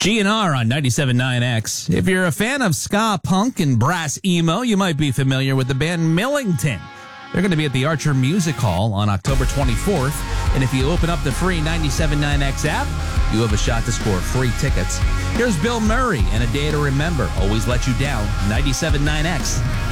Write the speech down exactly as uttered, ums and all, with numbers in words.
G N R on ninety-seven point nine X. If you're a fan of ska, punk, and brass emo, you might be familiar with the band Millington. They're going to be at the Archer Music Hall on October twenty-fourth. And if you open up the free ninety-seven point nine X app, you have a shot to score free tickets. Here's Bill Murray and A Day to Remember. Always Let You Down, ninety-seven point nine X.